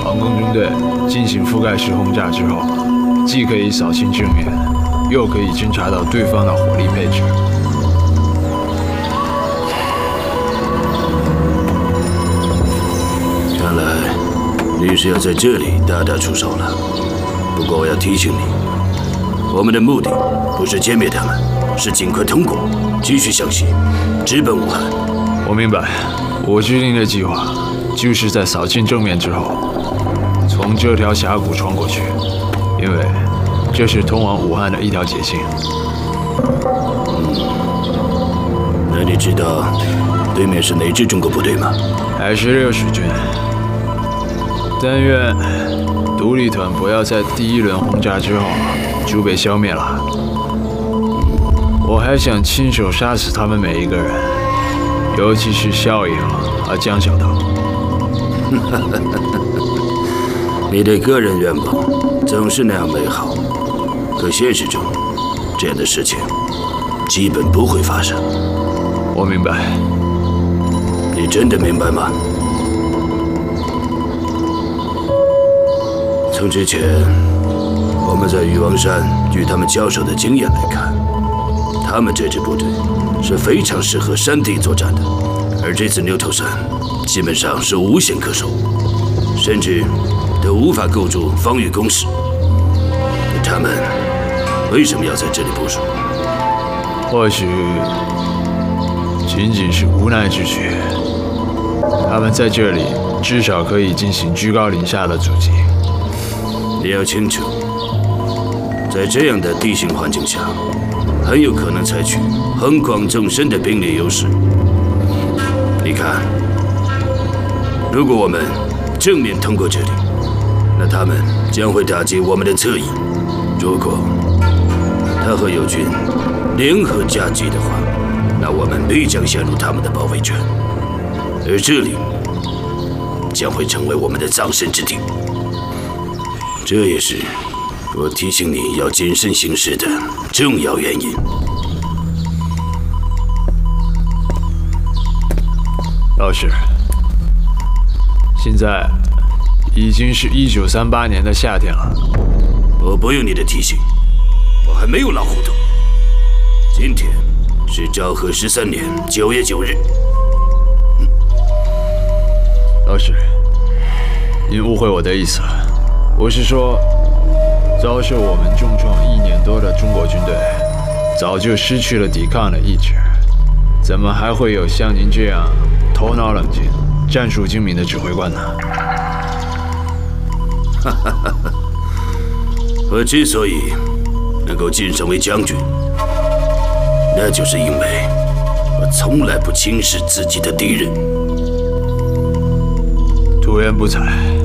航空军队进行覆盖式轰炸之后，既可以扫清正面，又可以侦察到对方的火力配置。 看来你是要在这里大打出手了。不过我要提醒你，我们的目的不是歼灭他们，是尽快通过，继续向西，直奔武汉。 我明白，我制定的计划就是在扫清正面之后，从这条峡谷穿过去，因为这是通往武汉的一条捷径。 那你知道对面是哪支中国部队吗 ？26师军。但愿独立团不要在第一轮轰炸之后就被消灭了。我还想亲手杀死他们每一个人，尤其是肖颖和江小桃。 你的个人愿望总是那样美好，可现实中这样的事情基本不会发生。 我明白。 你真的明白吗？从之前我们在禹王山与他们交手的经验来看，他们这支部队是非常适合山地作战的，而这次牛头山基本上是无险可守，甚至都无法构筑防御工事。他们为什么要在这里部署？ 或许仅仅是无奈之举。他们在这里至少可以进行居高临下的阻击。 你要清楚，在这样的地形环境下，很有可能采取横广纵深的兵力优势。你看，如果我们正面通过这里，那他们将会打击我们的侧翼；如果他和友军联合夹击的话，那我们必将陷入他们的包围圈，而这里将会成为我们的葬身之地。这也是我提醒你要谨慎行事的重要原因。 老师，现在已经是1938年的夏天了。 我不用你的提醒，我还没有老糊涂。今天是昭和13年9月9日。 老师，您误会我的意思了。我是说，遭受我们重创1年多的中国军队，早就失去了抵抗的意志，怎么还会有像您这样头脑冷静、战术精明的指挥官呢？ 我之所以能够晋升为将军，那就是因为我从来不轻视自己的敌人。 突言不才。